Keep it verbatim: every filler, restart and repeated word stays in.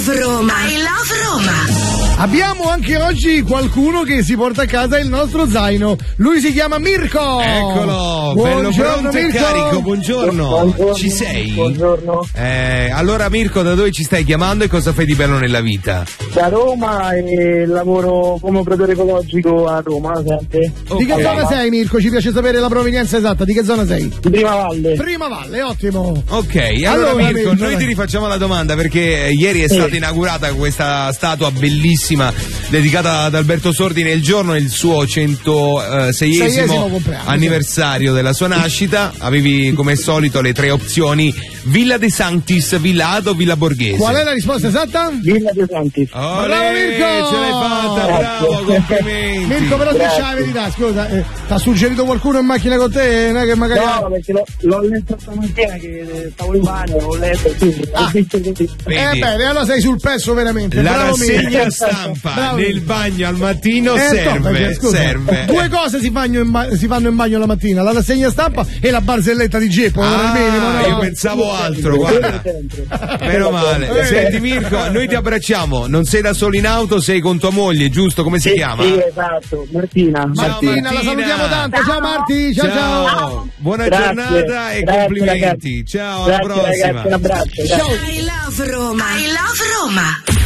love Roma. I love Roma. Abbiamo anche oggi qualcuno che si porta a casa il nostro zaino. Lui si chiama Mirko. Eccolo, buongiorno, bello pronto e Mirko. carico. Buongiorno. Buongiorno. Ci sei? Buongiorno. Eh, allora Mirko, da dove ci stai chiamando e cosa fai di bello nella vita? Da Roma e lavoro come operatore ecologico a Roma, sempre. Di che Ok. zona sei, Mirko? Ci piace sapere la provenienza esatta. Di che zona sei? Di Prima Valle. Prima Valle, ottimo. Ok, allora, Allora, Mirko, Mirko, noi vai. ti rifacciamo la domanda perché eh, ieri è Sì. stata inaugurata questa statua bellissima dedicata ad Alberto Sordi nel giorno del suo centoseiesimo Seiesimo compleanno, anniversario della sua nascita. Avevi come al solito le tre opzioni: Villa De Sanctis, Villa Ado, Villa Borghese. Qual è la risposta esatta? Villa De Santis. Olè, Bravo, Mirko! ce l'hai fatta, bravo, complimenti. Mirko, però Grazie. diciamo la verità, scusa, eh, ti ha suggerito qualcuno in macchina con te? Non è che magari. No, perché l'ho, l'ho letto stamattina che stavo in bagno, l'ho letto, quindi Ah. ho visto così. Eh Vedi? bene, allora sei sul pezzo veramente. La Bravo, rassegna Mirko. stampa Bravo. nel bagno al mattino Eh, sto, serve, perché, scusa, serve. Due cose si fanno, in ba- si fanno in bagno la mattina: la rassegna stampa e la barzelletta di Geppo. Ah, il minimo, no? io pensavo altro, guarda. Meno male. Eh. Senti Mirko, noi ti abbracciamo. Non sei da solo in auto, sei con tua moglie, giusto? Come si Sì, chiama? sì, esatto, Martina. Ciao, Martina, la Martina. salutiamo tanto. Ciao Marti, ciao ciao. Ciao. Buona Grazie, giornata e grazie, complimenti. ragazzi. Ciao, alla Grazie prossima. ragazzi, un abbraccio. Ciao. Ciao. I love Roma. I love Roma.